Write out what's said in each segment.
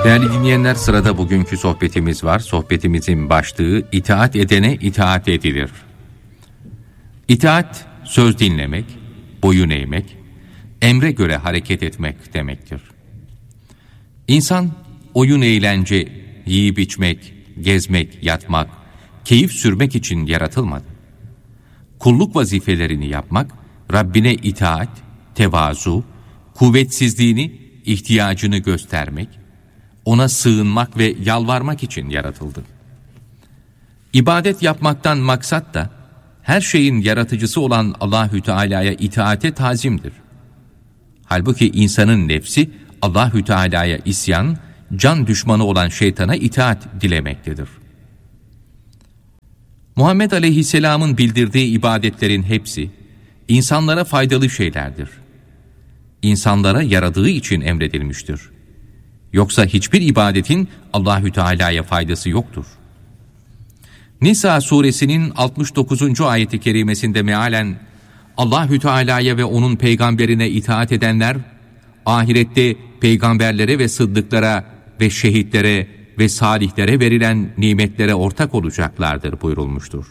Değerli dinleyenler, sırada bugünkü sohbetimiz var. Sohbetimizin başlığı itaat edene itaat edilir. İtaat, söz dinlemek, boyun eğmek, emre göre hareket etmek demektir. İnsan, oyun eğlence, yiyip içmek, gezmek, yatmak, keyif sürmek için yaratılmadı. Kulluk vazifelerini yapmak, Rabbine itaat, tevazu, kuvvetsizliğini, ihtiyacını göstermek, ona sığınmak ve yalvarmak için yaratıldı. İbadet yapmaktan maksat da her şeyin yaratıcısı olan Allahü Teala'ya itaate tazimdir. Halbuki insanın nefsi Allahü Teala'ya isyan, can düşmanı olan şeytana itaat dilemektedir. Muhammed Aleyhisselam'ın bildirdiği ibadetlerin hepsi insanlara faydalı şeylerdir. İnsanlara yaradığı için emredilmiştir. Yoksa hiçbir ibadetin Allahü Teala'ya faydası yoktur. Nisa suresinin 69. ayeti kerimesinde mealen Allahü Teala'ya ve onun peygamberine itaat edenler ahirette peygamberlere ve sıddıklara ve şehitlere ve salihlere verilen nimetlere ortak olacaklardır buyurulmuştur.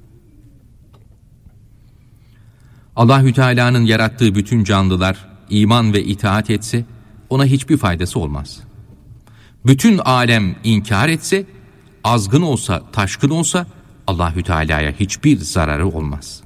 Allahü Teala'nın yarattığı bütün canlılar iman ve itaat etse ona hiçbir faydası olmaz. Bütün alem inkar etse, azgın olsa, taşkın olsa Allahü Teala'ya hiçbir zararı olmaz.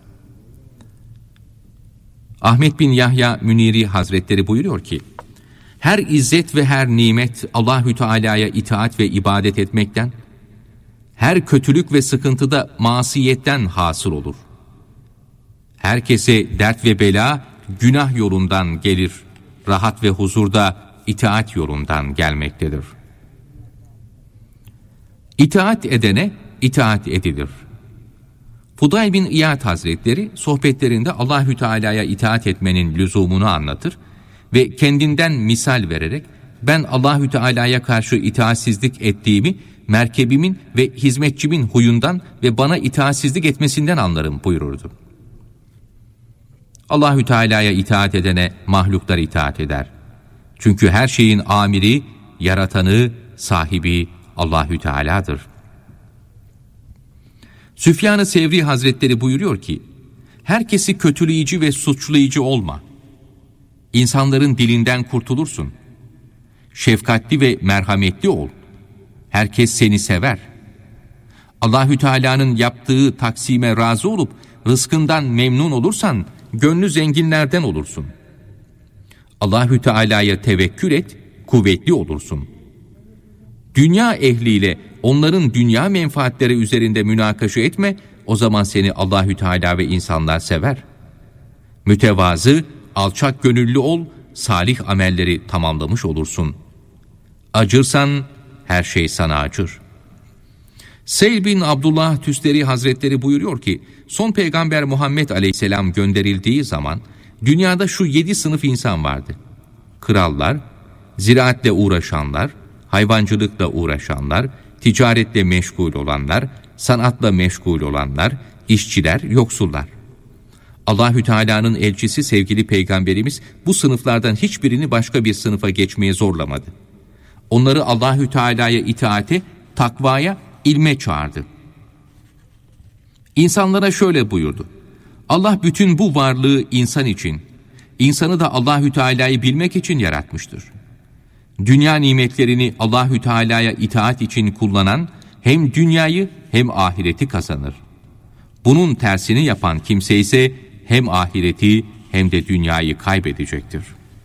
Ahmet bin Yahya Müniri Hazretleri buyuruyor ki, her izzet ve her nimet Allahü Teala'ya itaat ve ibadet etmekten, her kötülük ve sıkıntıda masiyetten hasıl olur. Herkese dert ve bela günah yolundan gelir, rahat ve huzurda itaat yolundan gelmektedir. İtaat edene itaat edilir. Fudayl bin İyad Hazretleri sohbetlerinde Allahü Teala'ya itaat etmenin lüzumunu anlatır ve kendinden misal vererek ben Allahü Teala'ya karşı itaatsizlik ettiğimi merkebimin ve hizmetçimin huyundan ve bana itaatsizlik etmesinden anlarım buyururdu. Allahü Teala'ya itaat edene mahluklar itaat eder. Çünkü her şeyin amiri, yaratanı, sahibi Allahü Teala'dır. Süfyan-ı Sevri Hazretleri buyuruyor ki, herkesi kötüleyici ve suçlayıcı olma. İnsanların dilinden kurtulursun. Şefkatli ve merhametli ol. Herkes seni sever. Allahü Teala'nın yaptığı taksime razı olup rızkından memnun olursan gönlü zenginlerden olursun. Allahü Teala'ya tevekkül et, kuvvetli olursun. Dünya ehliyle onların dünya menfaatleri üzerinde münakaşa etme, o zaman seni Allahü Teala ve insanlar sever. Mütevazı, alçak gönüllü ol, salih amelleri tamamlamış olursun. Acırsan her şey sana acır. Seyl bin Abdullah Tüsteri Hazretleri buyuruyor ki, son peygamber Muhammed Aleyhisselam gönderildiği zaman dünyada şu 7 sınıf insan vardı. Krallar, ziraatle uğraşanlar, hayvancılıkla uğraşanlar, ticaretle meşgul olanlar, sanatla meşgul olanlar, işçiler, yoksullar. Allahü Teala'nın elçisi sevgili peygamberimiz bu sınıflardan hiçbirini başka bir sınıfa geçmeye zorlamadı. Onları Allahü Teala'ya itaate, takvaya, ilme çağırdı. İnsanlara şöyle buyurdu: Allah bütün bu varlığı insan için, insanı da Allahü Teala'yı bilmek için yaratmıştır. Dünya nimetlerini Allahü Teala'ya itaat için kullanan hem dünyayı hem ahireti kazanır. Bunun tersini yapan kimse ise hem ahireti hem de dünyayı kaybedecektir.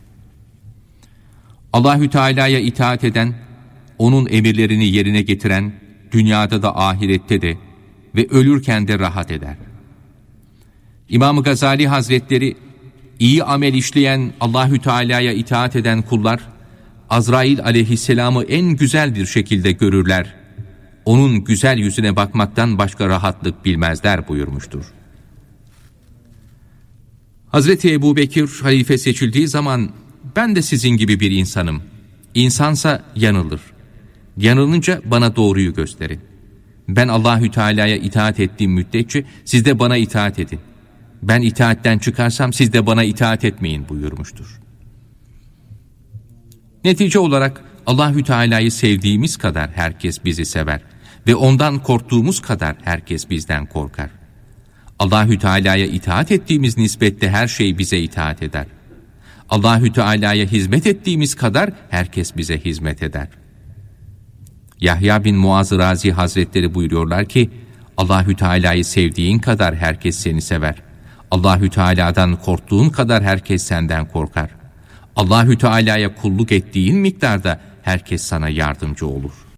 Allahü Teala'ya itaat eden, onun emirlerini yerine getiren, dünyada da ahirette de ve ölürken de rahat eder. İmam-ı Gazali Hazretleri, iyi amel işleyen, Allahü Teala'ya itaat eden kullar, Azrail aleyhisselamı en güzel bir şekilde görürler. Onun güzel yüzüne bakmaktan başka rahatlık bilmezler buyurmuştur. Hazreti Ebubekir halife seçildiği zaman ben de sizin gibi bir insanım. İnsansa yanılır. Yanılınca bana doğruyu gösterin. Ben Allahü Teala'ya itaat ettiğim müddetçe siz de bana itaat edin. Ben itaatten çıkarsam siz de bana itaat etmeyin buyurmuştur. Netice olarak Allahü Teala'yı sevdiğimiz kadar herkes bizi sever ve ondan korktuğumuz kadar herkes bizden korkar. Allahü Teala'ya itaat ettiğimiz nispette her şey bize itaat eder. Allahü Teala'ya hizmet ettiğimiz kadar herkes bize hizmet eder. Yahya bin Muaz Razi Hazretleri buyuruyorlar ki, Allahü Teala'yı sevdiğin kadar herkes seni sever. Allahü Teala'dan korktuğun kadar herkes senden korkar. Allahü Teala'ya kulluk ettiğin miktarda herkes sana yardımcı olur.